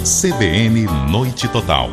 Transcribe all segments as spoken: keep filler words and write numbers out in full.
C B N Noite Total.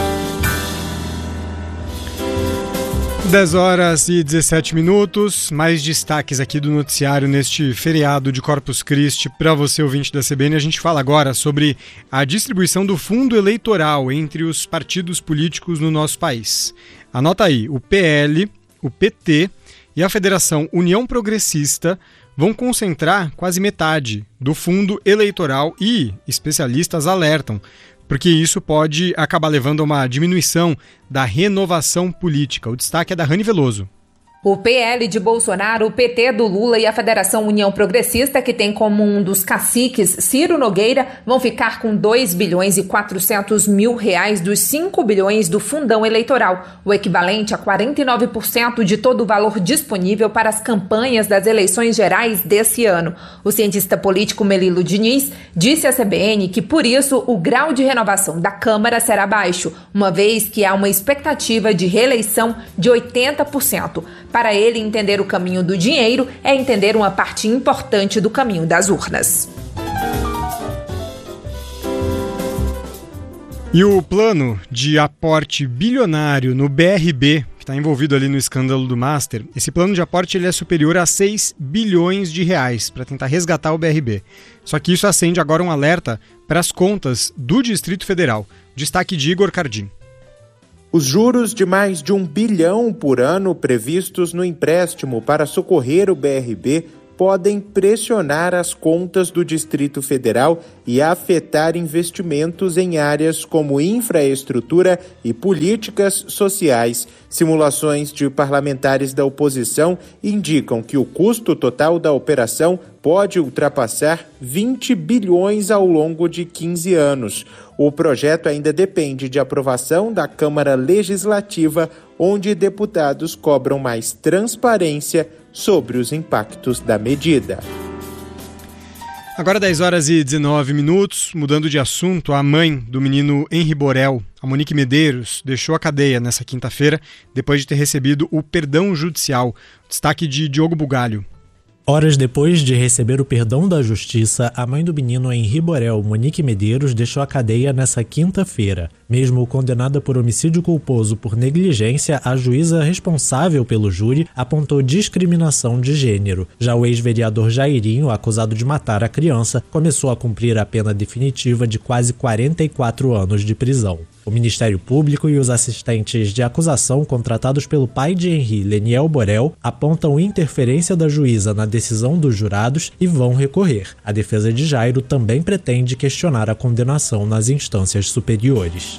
dez horas e dezessete minutos, mais destaques aqui do noticiário neste feriado de Corpus Christi para você, ouvinte da C B N. A gente fala agora sobre a distribuição do fundo eleitoral entre os partidos políticos no nosso país. Anota aí, o P L, o P T e a Federação União Progressista vão concentrar quase metade do fundo eleitoral e especialistas alertam, porque isso pode acabar levando a uma diminuição da renovação política. O destaque é da Rani Veloso. O P L de Bolsonaro, o P T do Lula e a Federação União Progressista, que tem como um dos caciques Ciro Nogueira, vão ficar com dois bilhões e quatrocentos mil reais dos cinco bilhões do fundão eleitoral, o equivalente a quarenta e nove por cento de todo o valor disponível para as campanhas das eleições gerais desse ano. O cientista político Melilo Diniz disse à C B N que, por isso, o grau de renovação da Câmara será baixo, uma vez que há uma expectativa de reeleição de oitenta por cento. Para ele, entender o caminho do dinheiro é entender uma parte importante do caminho das urnas. E o plano de aporte bilionário no B R B, que está envolvido ali no escândalo do Master, esse plano de aporte ele é superior a seis bilhões de reais para tentar resgatar o B R B. Só que isso acende agora um alerta para as contas do Distrito Federal. Destaque de Igor Cardim. Os juros de mais de um bilhão por ano previstos no empréstimo para socorrer o B R B podem pressionar as contas do Distrito Federal e afetar investimentos em áreas como infraestrutura e políticas sociais. Simulações de parlamentares da oposição indicam que o custo total da operação pode ultrapassar vinte bilhões ao longo de quinze anos. O projeto ainda depende de aprovação da Câmara Legislativa, onde deputados cobram mais transparência sobre os impactos da medida. Agora dez horas e dezenove minutos, mudando de assunto, a mãe do menino Henri Borel, a Monique Medeiros, deixou a cadeia nessa quinta-feira depois de ter recebido o perdão judicial. Destaque de Diogo Bugalho. Horas depois de receber o perdão da justiça, a mãe do menino Henri Borel, Monique Medeiros, deixou a cadeia nessa quinta-feira. Mesmo condenada por homicídio culposo por negligência, a juíza responsável pelo júri apontou discriminação de gênero. Já o ex-vereador Jairinho, acusado de matar a criança, começou a cumprir a pena definitiva de quase quarenta e quatro anos de prisão. O Ministério Público e os assistentes de acusação contratados pelo pai de Henri, Leniel Borel, apontam interferência da juíza na decisão dos jurados e vão recorrer. A defesa de Jairo também pretende questionar a condenação nas instâncias superiores.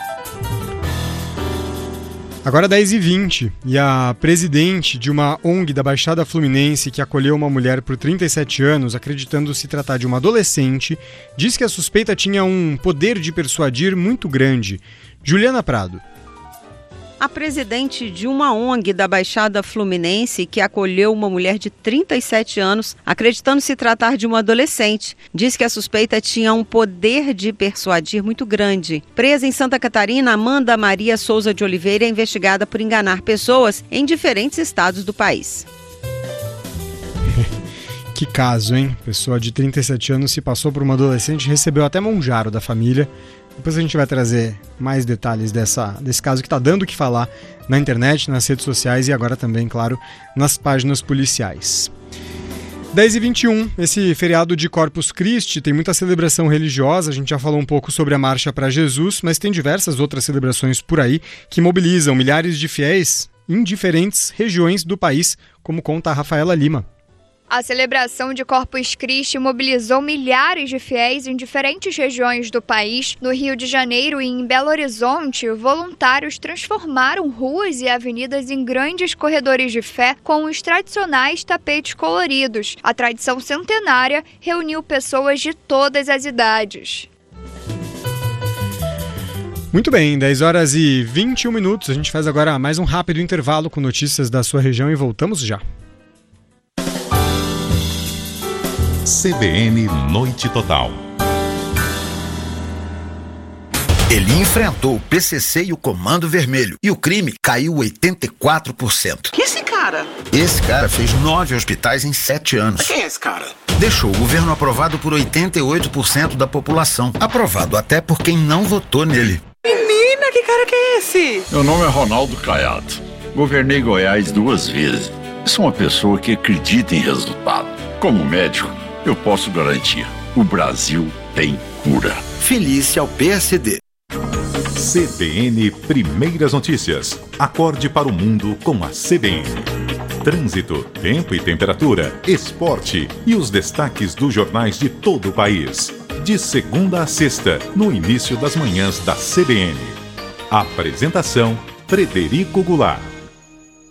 Agora dez e vinte, e a presidente de uma O N G da Baixada Fluminense que acolheu uma mulher por trinta e sete anos, acreditando se tratar de uma adolescente, diz que a suspeita tinha um poder de persuadir muito grande. Juliana Prado. A presidente de uma O N G da Baixada Fluminense, que acolheu uma mulher de trinta e sete anos, acreditando se tratar de uma adolescente, diz que a suspeita tinha um poder de persuadir muito grande. Presa em Santa Catarina, Amanda Maria Souza de Oliveira é investigada por enganar pessoas em diferentes estados do país. Que caso, hein? Pessoa de trinta e sete anos se passou por uma adolescente e recebeu até monjaro da família. Depois a gente vai trazer mais detalhes dessa, desse caso que está dando o que falar na internet, nas redes sociais e agora também, claro, nas páginas policiais. dez e vinte e um, esse feriado de Corpus Christi tem muita celebração religiosa, a gente já falou um pouco sobre a Marcha para Jesus, mas tem diversas outras celebrações por aí que mobilizam milhares de fiéis em diferentes regiões do país, como conta a Rafaela Lima. A celebração de Corpus Christi mobilizou milhares de fiéis em diferentes regiões do país. No Rio de Janeiro e em Belo Horizonte, voluntários transformaram ruas e avenidas em grandes corredores de fé com os tradicionais tapetes coloridos. A tradição centenária reuniu pessoas de todas as idades. Muito bem, dez horas e vinte e um minutos. A gente faz agora mais um rápido intervalo com notícias da sua região e voltamos já. C B N Noite Total. Ele enfrentou o P C C e o Comando Vermelho e o crime caiu oitenta e quatro por cento. Quem é esse cara? Esse cara fez nove hospitais em sete anos. Quem é esse cara? Deixou o governo aprovado por oitenta e oito por cento da população. Aprovado até por quem não votou nele. Menina, que cara que é esse? Meu nome é Ronaldo Caiado. Governei Goiás duas vezes. Sou uma pessoa que acredita em resultado. Como médico, eu posso garantir: o Brasil tem cura. Felice ao P S D. C B N Primeiras Notícias. Acorde para o mundo com a C B N. Trânsito, tempo e temperatura, esporte e os destaques dos jornais de todo o país. De segunda a sexta, no início das manhãs da C B N. Apresentação: Frederico Goulart.